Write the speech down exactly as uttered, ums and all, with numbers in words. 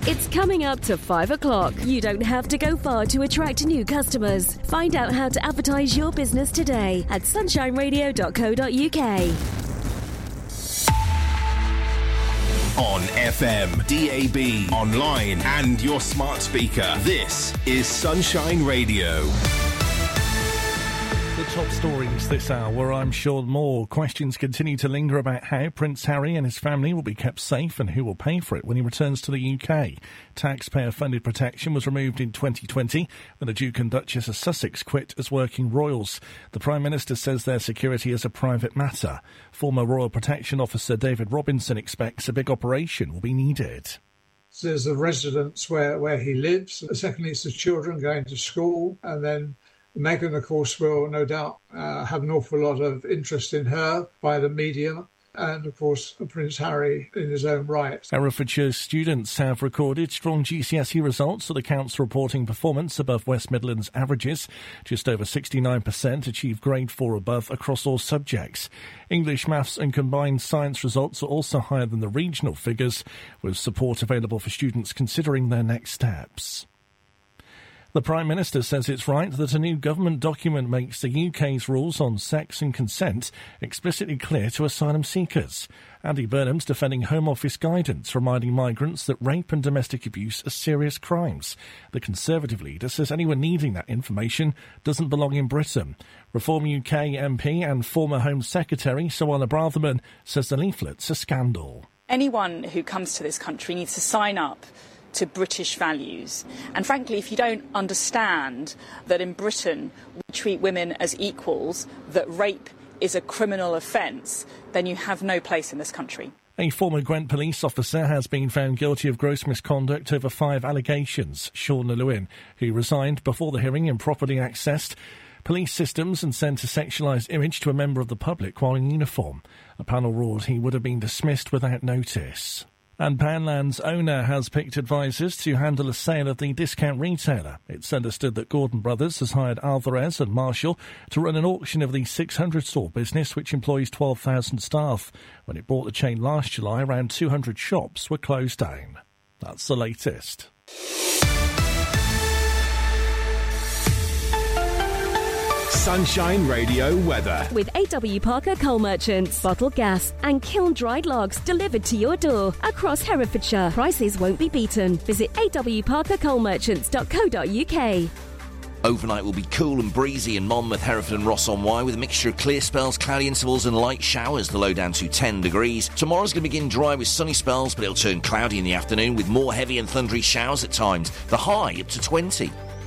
It's coming up to five o'clock. You don't have to go far to attract new customers. Find out how to advertise your business today at sunshine radio dot co dot uk. On F M, D A B, online and your smart speaker. This is Sunshine Radio. The top stories this hour, I'm Sean Moore. Questions continue to linger about how Prince Harry and his family will be kept safe and who will pay for it when he returns to the U K. Taxpayer-funded protection was removed in twenty twenty when the Duke and Duchess of Sussex quit as working royals. The Prime Minister says their security is a private matter. Former Royal Protection Officer David Robinson expects a big operation will be needed. So there's the residence where, where he lives. Secondly, it's the children going to school, and then Meghan, of course, will no doubt uh, have an awful lot of interest in her by the media, and, of course, Prince Harry in his own right. Herefordshire students have recorded strong G C S E results, with accounts reporting performance above West Midlands averages. Just over sixty-nine percent achieved grade four above across all subjects. English, maths and combined science results are also higher than the regional figures, with support available for students considering their next steps. The Prime Minister says it's right that a new government document makes the U K's rules on sex and consent explicitly clear to asylum seekers. Andy Burnham's defending Home Office guidance, reminding migrants that rape and domestic abuse are serious crimes. The Conservative leader says anyone needing that information doesn't belong in Britain. Reform U K M P and former Home Secretary Suella Braverman says the leaflet's a scandal. Anyone who comes to this country needs to sign up to British values. And frankly, if you don't understand that in Britain we treat women as equals, that rape is a criminal offence, then you have no place in this country. A former Gwent police officer has been found guilty of gross misconduct over five allegations. Sean Llewellyn, who resigned before the hearing, improperly accessed police systems and sent a sexualised image to a member of the public while in uniform. A panel ruled he would have been dismissed without notice. And Poundland's owner has picked advisors to handle a sale of the discount retailer. It's understood that Gordon Brothers has hired Alvarez and Marshall to run an auction of the six hundred store business, which employs twelve thousand staff. When it bought the chain last July, around two hundred shops were closed down. That's the latest. Sunshine Radio weather. With A W Parker Coal Merchants. Bottled gas and kiln-dried logs delivered to your door across Herefordshire. Prices won't be beaten. Visit a w parker coal merchants dot co dot uk. Overnight will be cool and breezy in Monmouth, Hereford and Ross-on-Wye, with a mixture of clear spells, cloudy intervals and light showers, the low down to ten degrees. Tomorrow's going to begin dry with sunny spells, but it'll turn cloudy in the afternoon with more heavy and thundery showers at times, the high up to twenty.